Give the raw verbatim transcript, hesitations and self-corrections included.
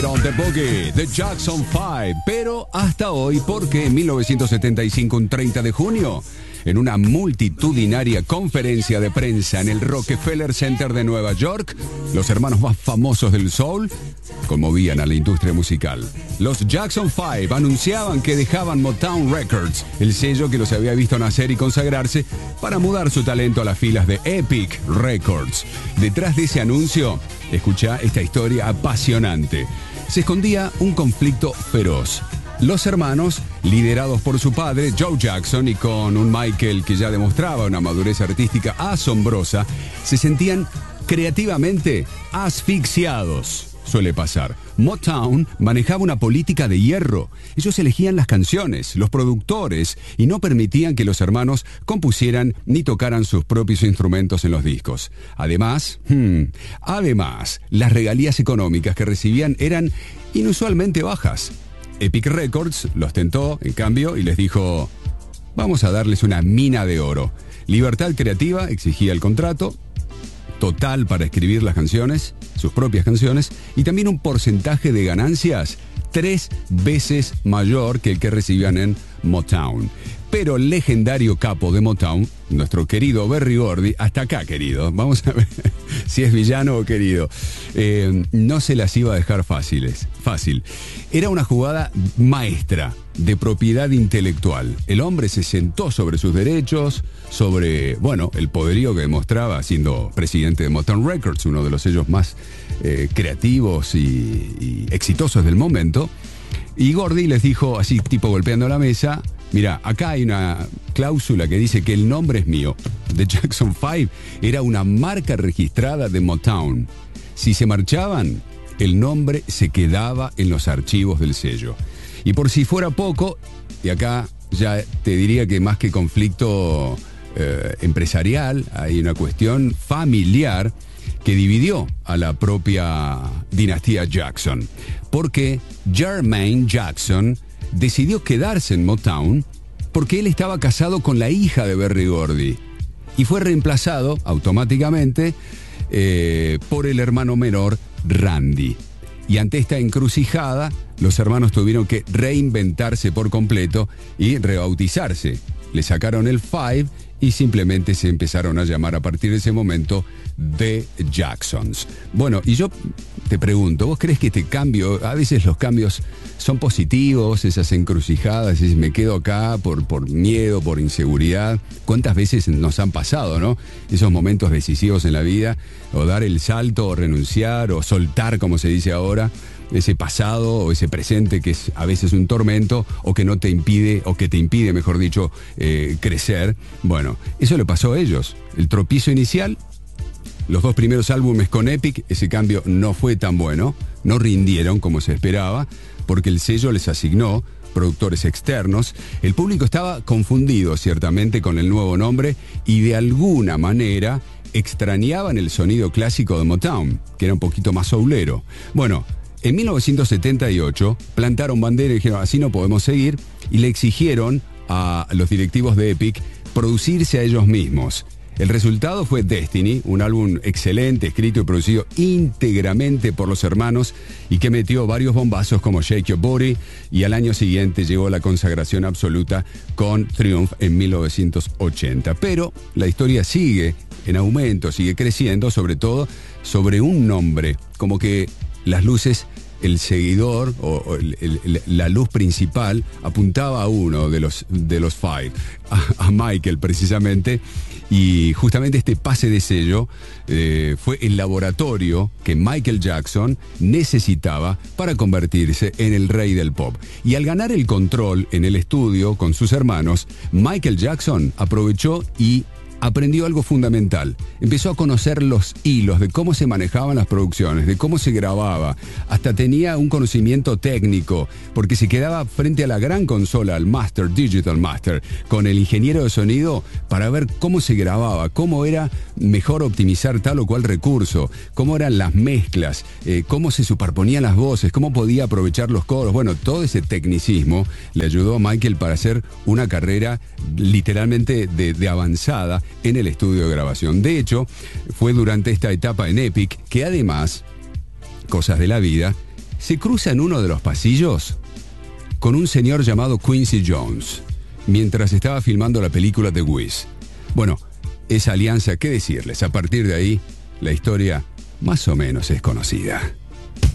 The Boogie, The Jackson Five, pero hasta hoy, porque en mil novecientos setenta y cinco, un treinta de junio, en una multitudinaria conferencia de prensa en el Rockefeller Center de Nueva York, los hermanos más famosos del soul conmovían a la industria musical. Los Jackson Five anunciaban que dejaban Motown Records, el sello que los había visto nacer y consagrarse, para mudar su talento a las filas de Epic Records. Detrás de ese anuncio, escuchá esta historia apasionante. Se escondía un conflicto feroz. Los hermanos, liderados por su padre, Joe Jackson, y con un Michael que ya demostraba una madurez artística asombrosa, se sentían creativamente asfixiados. Suele pasar. Motown manejaba una política de hierro. Ellos elegían las canciones, los productores, y no permitían que los hermanos compusieran ni tocaran sus propios instrumentos en los discos. Además, hmm, además, las regalías económicas que recibían eran inusualmente bajas. Epic Records los tentó, en cambio, y les dijo: vamos a darles una mina de oro. Libertad creativa exigía el contrato total para escribir las canciones, sus propias canciones, y también un porcentaje de ganancias tres veces mayor que el que recibían en Motown. Pero el legendario capo de Motown, nuestro querido Berry Gordy, hasta acá, querido, vamos a ver si es villano o querido, eh, no se las iba a dejar fáciles, fácil. Era una jugada maestra de propiedad intelectual. El hombre se sentó sobre sus derechos, sobre, bueno, el poderío que demostraba siendo presidente de Motown Records, uno de los sellos más eh, creativos y, y exitosos del momento. Y Gordy les dijo, así tipo golpeando la mesa: mira, acá hay una cláusula que dice que el nombre es mío. The Jackson Five era una marca registrada de Motown. Si se marchaban, el nombre se quedaba en los archivos del sello. Y por si fuera poco, y acá ya te diría que más que conflicto eh, empresarial, hay una cuestión familiar que dividió a la propia dinastía Jackson. Porque Jermaine Jackson decidió quedarse en Motown porque él estaba casado con la hija de Berry Gordy y fue reemplazado automáticamente eh, por el hermano menor, Randy. Y ante esta encrucijada, los hermanos tuvieron que reinventarse por completo y rebautizarse. Le sacaron el Five y simplemente se empezaron a llamar a partir de ese momento The Jacksons. Bueno, y yo te pregunto, ¿vos crees que este cambio, a veces los cambios son positivos, esas encrucijadas, si me quedo acá por, por miedo, por inseguridad? ¿Cuántas veces nos han pasado, no? Esos momentos decisivos en la vida, o dar el salto, o renunciar, o soltar, como se dice ahora, ese pasado o ese presente que es a veces un tormento, o que no te impide, o que te impide, mejor dicho, eh, crecer. Bueno, eso le pasó a ellos. El tropiezo inicial, los dos primeros álbumes con Epic, ese cambio no fue tan bueno, no rindieron como se esperaba, porque el sello les asignó productores externos. El público estaba confundido ciertamente con el nuevo nombre y de alguna manera extrañaban el sonido clásico de Motown, que era un poquito más soulero. Bueno, en mil novecientos setenta y ocho plantaron bandera y dijeron: así no podemos seguir, y le exigieron a los directivos de Epic producirse a ellos mismos. El resultado fue Destiny, un álbum excelente, escrito y producido íntegramente por los hermanos y que metió varios bombazos como Shake Your Booty, y al año siguiente llegó la consagración absoluta con Triumph en mil novecientos ochenta. Pero la historia sigue en aumento, sigue creciendo, sobre todo sobre un nombre, como que las luces, el seguidor o, o el, el, la luz principal apuntaba a uno de los, de los Five, a, a Michael precisamente, y justamente este pase de sello eh, fue el laboratorio que Michael Jackson necesitaba para convertirse en el rey del pop. Y al ganar el control en el estudio con sus hermanos, Michael Jackson aprovechó y aprendió algo fundamental. Empezó a conocer los hilos de cómo se manejaban las producciones, de cómo se grababa. Hasta tenía un conocimiento técnico, porque se quedaba frente a la gran consola, al Master, Digital Master, con el ingeniero de sonido para ver cómo se grababa, cómo era mejor optimizar tal o cual recurso, cómo eran las mezclas, eh, cómo se superponían las voces, cómo podía aprovechar los coros. Bueno, todo ese tecnicismo le ayudó a Michael para hacer una carrera literalmente de, de avanzada en el estudio de grabación. De hecho, fue durante esta etapa en Epic que además, cosas de la vida, se cruza en uno de los pasillos con un señor llamado Quincy Jones, mientras estaba filmando la película The Wiz. Bueno, esa alianza, ¿qué decirles? A partir de ahí, la historia más o menos es conocida.